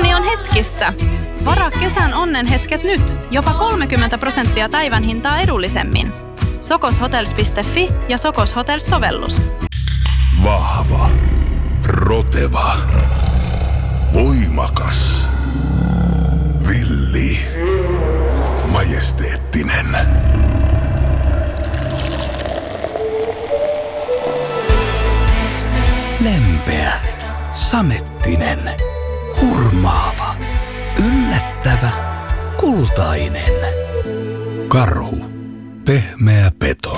Onni on hetkissä. Varaa kesän onnenhetket nyt. Jopa 30% päivän hintaa edullisemmin. Sokoshotels.fi ja Sokos Hotels-sovellus. Vahva. Roteva. Voimakas. Villi. Majesteettinen. Lempeä. Samettinen. Hurmaava. Yllättävä. Kultainen. Karhu. Pehmeä peto.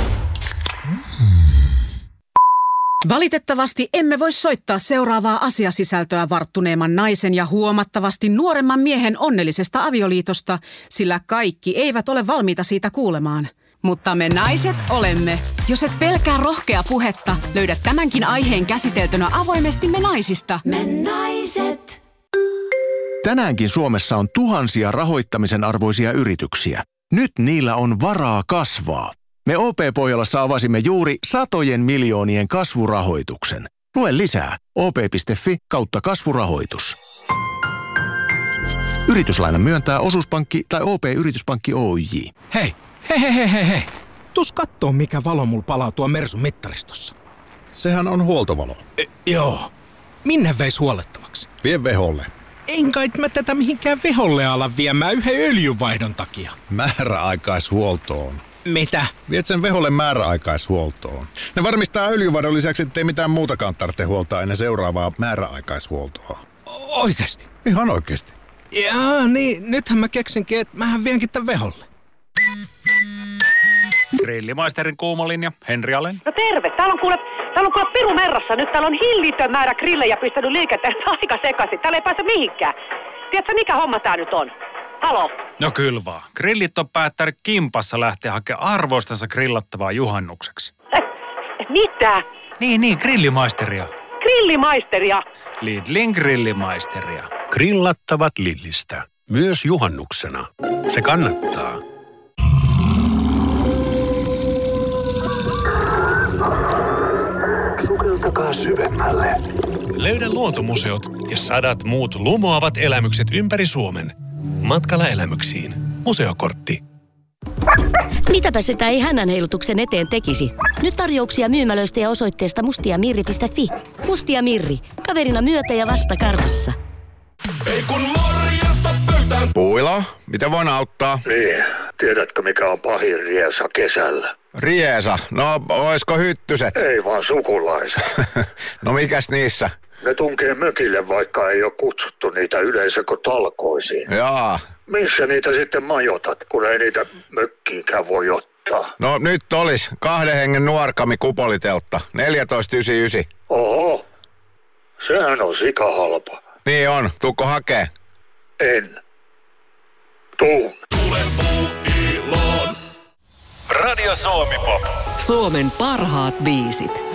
Valitettavasti emme voi soittaa seuraavaa asiasisältöä varttuneemman naisen ja huomattavasti nuoremman miehen onnellisesta avioliitosta, sillä kaikki eivät ole valmiita siitä kuulemaan. Mutta me naiset olemme. Jos et pelkää rohkea puhetta, löydät tämänkin aiheen käsiteltynä avoimesti Me naisista. Me naiset. Tänäänkin Suomessa on tuhansia rahoittamisen arvoisia yrityksiä. Nyt niillä on varaa kasvaa. Me OP-Pohjolassa avasimme juuri satojen miljoonien kasvurahoituksen. Lue lisää op.fi/kasvurahoitus. Yrityslainan myöntää Osuuspankki tai OP-yrityspankki Oyj. Hei. Tuus kattoo, mikä valo mulla palaa tuo Mersun mittaristossa. Sehän on huoltovalo. Joo. Minne veis huollettavaksi? Vie veholle. En kai mä tätä mihinkään veholle ala viemään yhden öljynvaihdon takia. Määräaikaishuoltoon. Mitä? Viet sen veholle määräaikaishuoltoon. Ne varmistaa öljynvaihdon lisäksi, ettei mitään muutakaan tarvitse huoltaa ennen seuraavaa määräaikaishuoltoa. Oikeesti? Ihan oikeesti. Jaa, niin nythän mä keksinkin, että mähän vienkin tän veholle. Grillimaisterin kuumalinja, Henri Alén. No terve, täällä on kuule piru merrassa. Nyt täällä on hillitön määrä grillejä pistänyt liikenteen aika sekaisin. Täällä ei pääse mihinkään. Tiedätkö mikä homma tää nyt on? Halo? No kyllä vaan. Grillit on päättänyt kimpassa lähteä hakemaan arvoistansa grillattavaa juhannukseksi. Mitä? Niin, grillimaisteria. Grillimaisteria? Lidlin grillimaisteria. Grillattavat Lidlistä. Myös juhannuksena. Se kannattaa. Sukeltakaa syvemmälle. Löydä luontomuseot ja 100 muut lumoavat elämykset ympäri Suomen. Matkalla elämyksiin. Museokortti. Mitäpä sitä ei hännänheilutuksen eteen tekisi? Nyt tarjouksia myymälöistä ja osoitteesta mustiamirri.fi. Mustia Mirri. Kaverina myötä ja vasta karvassa. Ei kun morjesta pöytään. Puila, mitä voin auttaa? Niin, tiedätkö mikä on pahin riesa kesällä? Riesa? No, oisko hyttyset? Ei vaan sukulaiset. No mikäs niissä? Ne tunkee mökille, vaikka ei ole kutsuttu niitä yleisökotalkoisiin. Jaa. Missä niitä sitten majoitat, kun ei niitä mökkiinkään voi ottaa? No nyt olis 2 hengen nuorkami kupoliteltta. 14,99. Oho, sehän on sikahalpa. Niin on, tuukko hakee? En. Tuun. Tule Puuiloon. Radio Suomi Pop. Suomen parhaat biisit.